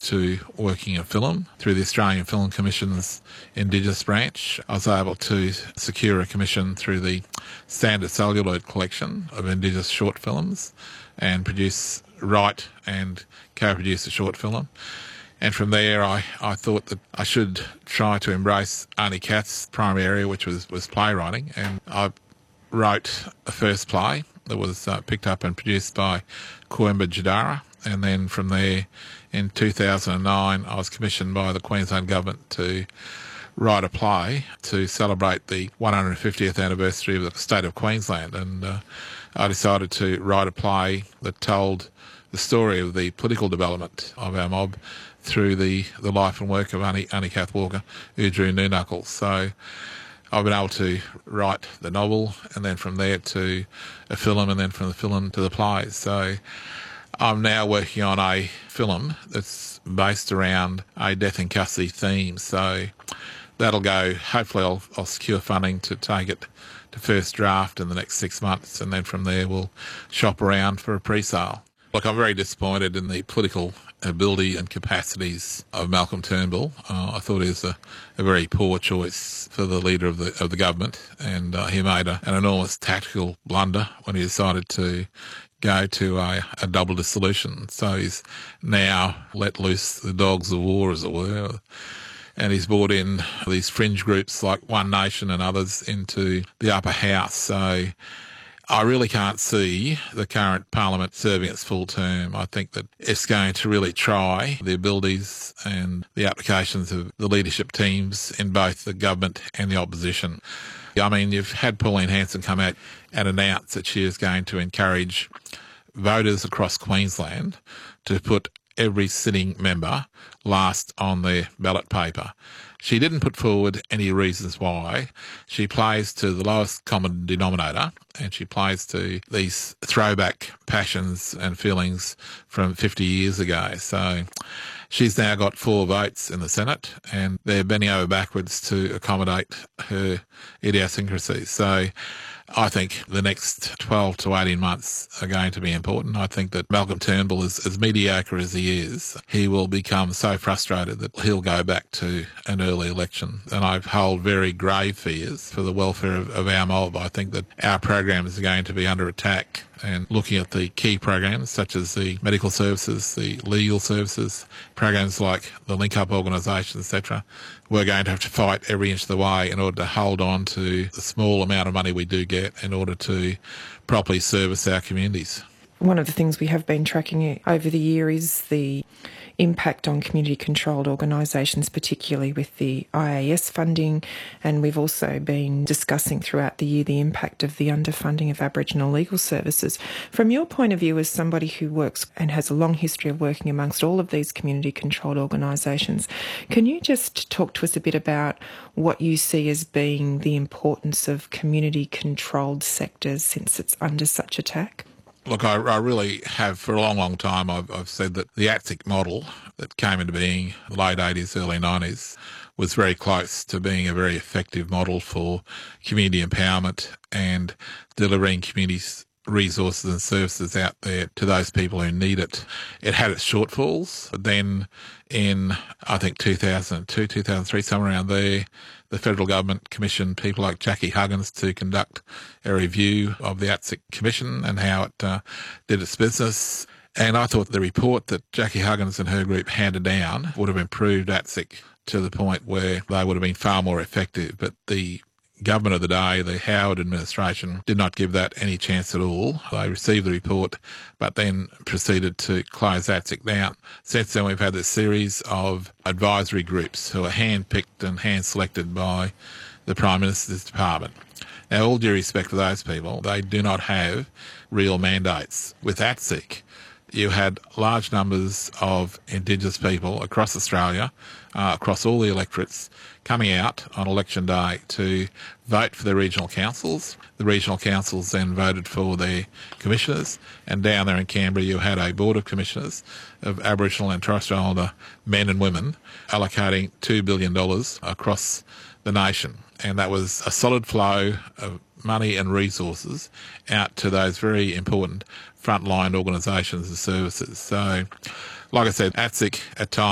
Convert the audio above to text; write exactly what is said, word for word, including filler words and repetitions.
to working in film through the Australian Film Commission's Indigenous branch. I was able to secure a commission through the Standard Celluloid collection of Indigenous short films and produce, write and co-produce a short film. And from there, I, I thought that I should try to embrace Arnie Kath's primary area, which was, was playwriting. And I wrote a first play that was uh, picked up and produced by Coimbra Jadara. And then from there, in two thousand nine, I was commissioned by the Queensland Government to write a play to celebrate the one hundred fiftieth anniversary of the state of Queensland. And uh, I decided to write a play that told the story of the political development of our mob through the, the life and work of Arnie, Arnie Kath Walker, who drew New Knuckles. So I've been able to write the novel and then from there to a film and then from the film to the play. So I'm now working on a film that's based around a death in custody theme. So that'll go, hopefully I'll, I'll secure funding to take it to first draft in the next six months and then from there we'll shop around for a pre-sale. Look, I'm very disappointed in the political ability and capacities of Malcolm Turnbull. Uh, I thought he was a, a very poor choice for the leader of the of the government, and uh, he made a, an enormous tactical blunder when he decided to go to a, a double dissolution. So he's now let loose the dogs of war, as it were, and he's brought in these fringe groups like One Nation and others into the upper house. So I really can't see the current parliament serving its full term. I think that it's going to really try the abilities and the applications of the leadership teams in both the government and the opposition. I mean, you've had Pauline Hanson come out and announce that she is going to encourage voters across Queensland to put every sitting member last on their ballot paper. She didn't put forward any reasons why. She plays to the lowest common denominator and she plays to these throwback passions and feelings from fifty years ago. So she's now got four votes in the Senate and they're bending over backwards to accommodate her idiosyncrasies. So I think the next twelve to eighteen months are going to be important. I think that Malcolm Turnbull, is as mediocre as he is, he will become so frustrated that he'll go back to an early election. And I hold very grave fears for the welfare of, of our mob. I think that our programs are going to be under attack. And looking at the key programs such as the medical services, the legal services, programs like the link-up organisations, et cetera, we're going to have to fight every inch of the way in order to hold on to the small amount of money we do get in order to properly service our communities. One of the things we have been tracking over the year is the impact on community-controlled organisations, particularly with the I A S funding, and we've also been discussing throughout the year the impact of the underfunding of Aboriginal legal services. From your point of view as somebody who works and has a long history of working amongst all of these community-controlled organisations, can you just talk to us a bit about what you see as being the importance of community-controlled sectors since it's under such attack? Look, I, I really have, for a long, long time, I've, I've said that the A T S I C model that came into being in the late eighties, early nineties was very close to being a very effective model for community empowerment and delivering communities resources and services out there to those people who need it. It had its shortfalls. But then in, I think, two thousand two, two thousand three, somewhere around there, the federal government commissioned people like Jackie Huggins to conduct a review of the A T S I C Commission and how it uh, did its business. And I thought the report that Jackie Huggins and her group handed down would have improved A T S I C to the point where they would have been far more effective. But the government of the day, the Howard administration, did not give that any chance at all. They received the report, but then proceeded to close A T S I C down. Since then, we've had this series of advisory groups who are hand-picked and hand-selected by the Prime Minister's Department. Now, all due respect to those people, they do not have real mandates. With A T S I C, you had large numbers of Indigenous people across Australia, uh, across all the electorates, coming out on election day to vote for their regional councils. The regional councils then voted for their commissioners, and down there in Canberra you had a board of commissioners of Aboriginal and Torres Strait Islander men and women allocating two billion dollars across the nation. And that was a solid flow of money and resources out to those very important frontline organisations and services. So, like I said, A T S I C at times